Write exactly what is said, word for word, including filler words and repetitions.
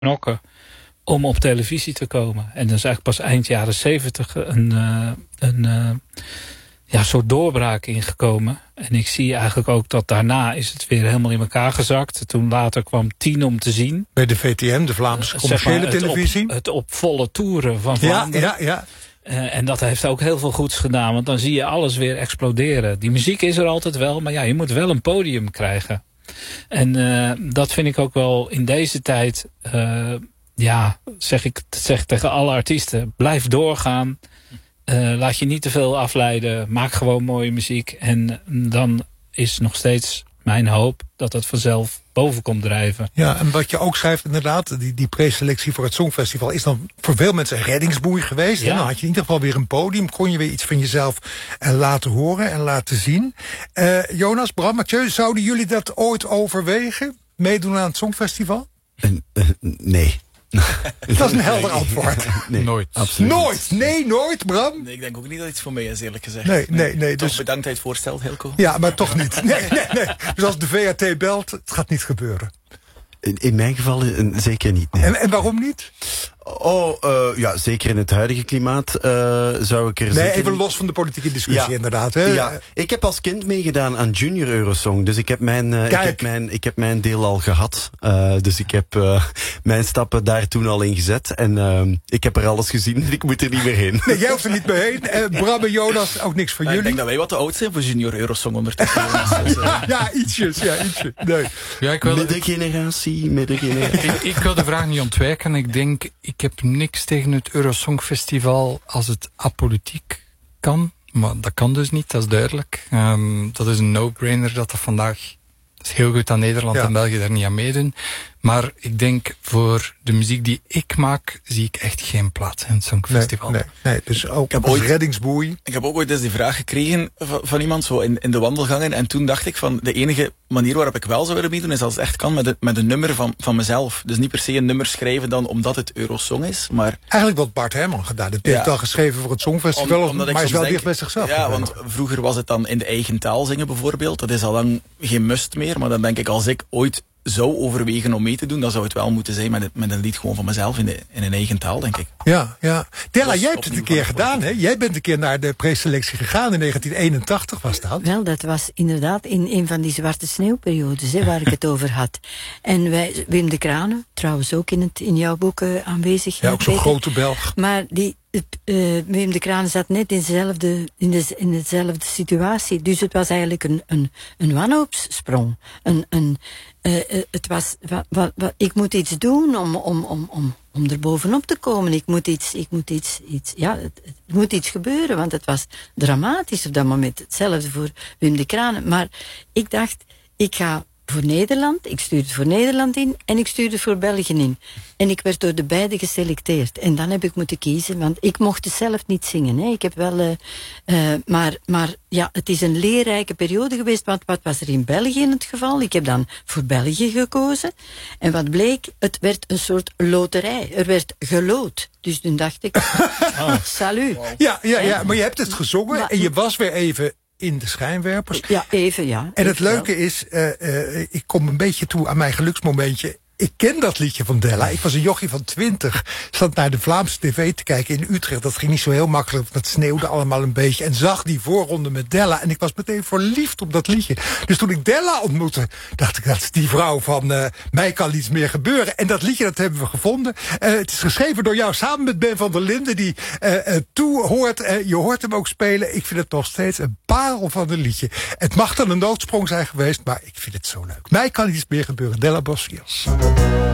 knokken om op televisie te komen. En dat is eigenlijk pas eind jaren zeventig een, uh, een uh, ja, soort doorbraak ingekomen. En ik zie eigenlijk ook dat daarna is het weer helemaal in elkaar gezakt. Toen later kwam Tien om te zien. Bij de V T M, de Vlaamse commerciële uh, zeg maar, televisie. Het op, het op volle toeren van Vlaanderen. Ja, ja, ja. Uh, en dat heeft ook heel veel goeds gedaan. Want dan zie je alles weer exploderen. Die muziek is er altijd wel. Maar ja, je moet wel een podium krijgen. En uh, dat vind ik ook wel in deze tijd. Uh, ja, zeg ik zeg tegen alle artiesten. Blijf doorgaan. Uh, laat je niet te veel afleiden. Maak gewoon mooie muziek. En dan is nog steeds mijn hoop dat het vanzelf boven komt drijven. Ja, en wat je ook schrijft inderdaad, die, die preselectie voor het Songfestival is dan voor veel mensen een reddingsboei geweest. Ja. En dan had je in ieder geval weer een podium, kon je weer iets van jezelf uh, laten horen en laten zien. Uh, Jonas, Bram, Mathieu, zouden jullie dat ooit overwegen? Meedoen aan het Songfestival? Uh, uh, nee. Dat is een helder antwoord. Nee, nooit. Absoluut. Nooit? Nee, nooit, Bram? Nee, ik denk ook niet dat iets voor mij is, eerlijk gezegd. Nee, nee, nee. Toch dus... bedankt dat je het voorstelt, Hilco. Ja, maar toch niet. Nee, nee, nee. Dus als de V R T belt, het gaat niet gebeuren. In, in mijn geval uh, zeker niet. Nee. En, en waarom niet? Oh, uh, ja, zeker in het huidige klimaat uh, zou ik er Nee, zeker... even los van de politieke discussie, ja. inderdaad. Hè? Ja, ik heb als kind meegedaan aan Junior Eurosong. Dus ik heb mijn, uh, ik heb mijn, ik heb mijn deel al gehad. Uh, dus ik heb uh, mijn stappen daar toen al in gezet. En uh, ik heb er alles gezien. Ik moet er niet meer heen. Nee, jij hoeft er niet meer heen. Uh, Bram en Jonas, ook niks voor nou, jullie. Ik denk dat wij wat te oud zijn voor Junior Eurosong ondertussen. dus, uh... Ja, ietsjes. Ja, ietsje. Nee. Ja, ik wil... Middengeneratie, middengeneratie. ik, ik wil de vraag niet ontwijken. Ik denk, ik heb niks tegen het Eurosongfestival als het apolitiek kan. Maar dat kan dus niet, dat is duidelijk. Um, dat is een no-brainer dat dat vandaag... Het is heel goed dat Nederland ja. en België daar niet aan meedoen. Maar ik denk, voor de muziek die ik maak, zie ik echt geen plaats in het Songfestival. Nee, nee, nee, dus ook als ooit, reddingsboei. Ik heb ook ooit eens die vraag gekregen van, van iemand, zo in, in de wandelgangen. En toen dacht ik van, de enige manier waarop ik wel zou willen meedoen, is als het echt kan met, het, met een nummer van, van mezelf. Dus niet per se een nummer schrijven dan omdat het Eurosong is, maar... Eigenlijk wat Bart Herman gedaan. Het heeft ja. al geschreven voor het Songfestival, Om, maar is wel dicht bij zichzelf. Ja, want vroeger was het dan in de eigen taal zingen bijvoorbeeld. Dat is al lang geen must meer, maar dan denk ik, als ik ooit zou overwegen om mee te doen, dan zou het wel moeten zijn met, het, met een lied gewoon van mezelf in, de, in een eigen taal, denk ik. Ja, ja. Della, jij hebt het een keer gedaan, hè? Jij bent een keer naar de preselectie gegaan in negentien eenentachtig, was dat? Wel, dat was inderdaad in een van die zwarte sneeuwperiodes, hè, waar ik het over had. En wij, Wim de Kranen, trouwens ook in, het, in jouw boek uh, aanwezig. Ja, ook zo'n grote Belg. Maar die, uh, Wim de Kranen zat net in dezelfde, in, de, in dezelfde situatie. Dus het was eigenlijk een, een, een wanhoopssprong. Een, een, uh, uh, het was, wa, wa, wa, ik moet iets doen om, om, om, om, om er bovenop te komen. Ik moet iets, ik moet iets, iets ja, het, het moet iets gebeuren, want het was dramatisch op dat moment. Hetzelfde voor Wim de Kranen. Maar ik dacht, ik ga voor Nederland, ik stuurde voor Nederland in en ik stuurde voor België in. En ik werd door de beide geselecteerd. En dan heb ik moeten kiezen, want ik mocht het zelf niet zingen. Hè. Ik heb wel, uh, uh, maar, maar ja, het is een leerrijke periode geweest, want wat was er in België in het geval? Ik heb dan voor België gekozen. En wat bleek, het werd een soort loterij. Er werd geloot. Dus toen dacht ik, oh. salut. Wow. Ja, ja, ja, maar je hebt het gezongen maar, en je was weer even in de schijnwerpers. Ja, even, ja. En het leuke wel. is, uh, uh, ik kom een beetje toe aan mijn geluksmomentje. Ik ken dat liedje van Della. Ik was een jochie van twintig. Zat naar de Vlaamse tv te kijken in Utrecht. Dat ging niet zo heel makkelijk, want het sneeuwde allemaal een beetje. En zag die voorronde met Della. En ik was meteen verliefd op dat liedje. Dus toen ik Della ontmoette, dacht ik, dat is die vrouw van uh, mij kan iets meer gebeuren. En dat liedje, dat hebben we gevonden. Uh, het is geschreven door jou samen met Ben van der Linden. Die uh, uh, toe hoort. Uh, je hoort hem ook spelen. Ik vind het nog steeds een parel van een liedje. Het mag dan een noodsprong zijn geweest, maar ik vind het zo leuk. Mij kan iets meer gebeuren. Della Bosfios.